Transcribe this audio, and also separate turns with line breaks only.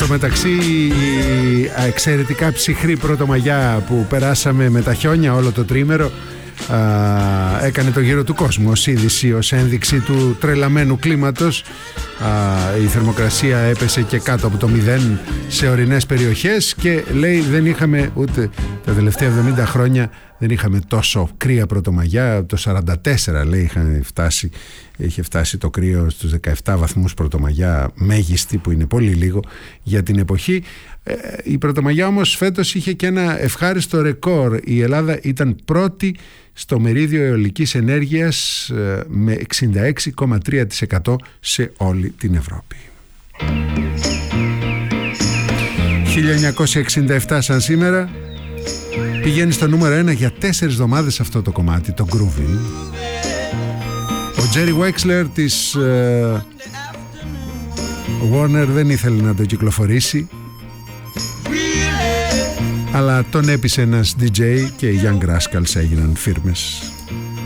Στο μεταξύ η εξαιρετικά ψυχρή Πρωτομαγιά που περάσαμε με τα χιόνια όλο το τρίμερο έκανε το γύρο του κόσμου ως είδηση, ως ένδειξη του τρελαμένου κλίματος. Η θερμοκρασία έπεσε και κάτω από το 0 σε ορεινές περιοχές και λέει δεν είχαμε ούτε τα τελευταία 70 χρόνια δεν είχαμε τόσο κρύα Πρωτομαγιά. Το 44 λέει είχε φτάσει το κρύο στους 17 βαθμούς Πρωτομαγιά μέγιστη, που είναι πολύ λίγο για την εποχή. Η Πρωτομαγιά όμως φέτος είχε και ένα ευχάριστο ρεκόρ. Η Ελλάδα ήταν πρώτη στο μερίδιο αιωλικής ενέργειας με 66,3% σε όλη την Ευρώπη. 1967 σαν σήμερα πηγαίνει στο νούμερο 1 για 4 εβδομάδες αυτό το κομμάτι, το Groovin. Ο Jerry Wexler της Warner δεν ήθελε να το κυκλοφορήσει, αλλά τον έπεισε ένας DJ και οι Young Rascals έγιναν φίρμες.